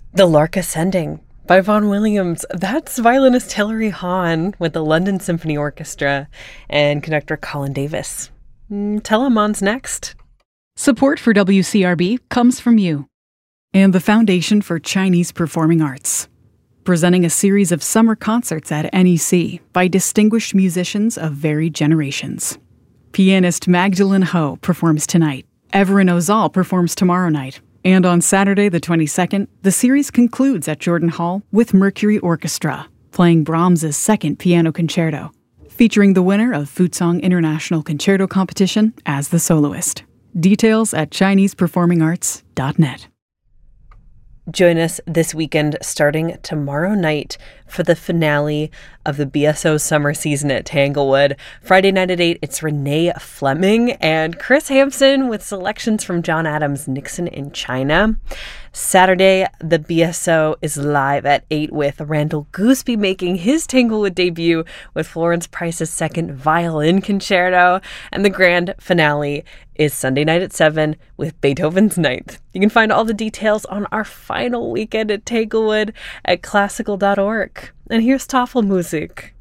The Lark Ascending by Vaughan Williams. That's violinist Hilary Hahn with the London Symphony Orchestra and conductor Colin Davis. Telemon's next. Support for WCRB comes from you and the Foundation for Chinese Performing Arts, presenting a series of summer concerts at NEC by distinguished musicians of varied generations. Pianist Magdalene Ho performs tonight. Everin Ozal performs tomorrow night. And on Saturday the 22nd, the series concludes at Jordan Hall with Mercury Orchestra, playing Brahms's second piano concerto, featuring the winner of Futsong International Concerto Competition as the soloist. Details at ChinesePerformingArts.net. Join us this weekend starting tomorrow night for the finale of the BSO summer season at Tanglewood. Friday night at 8, it's Renee Fleming and Chris Hampson with selections from John Adams' Nixon in China. Saturday, the BSO is live at 8 with Randall Gooseby making his Tanglewood debut with Florence Price's second violin concerto. And the grand finale is Sunday night at 7 with Beethoven's Ninth. You can find all the details on our final weekend at Tanglewood at classical.org. And here's Tafelmusik.